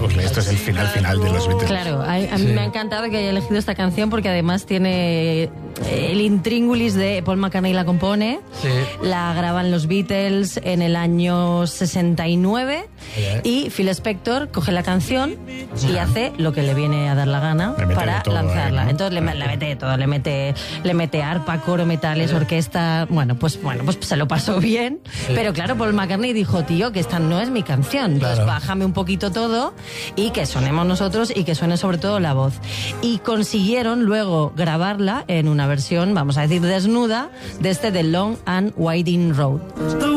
Pues esto es el final de los Beatles. Claro, a mí me ha encantado que haya elegido esta canción porque además tiene el intríngulis de Paul McCartney la compone, la graban los Beatles en el año 69 y Phil Spector coge la canción y hace lo que le viene a dar la gana para lanzarla. ¿No? Entonces le mete de todo, le mete arpa, coro, metales, orquesta. Bueno, pues se lo pasó bien, pero claro, Paul McCartney dijo, tío, que esta no es mi canción, entonces bájame un poquito todo y que sonemos nosotros y que suene sobre todo la voz. Y consiguieron luego grabarla en una versión, vamos a decir, desnuda, de The Long and Winding Road.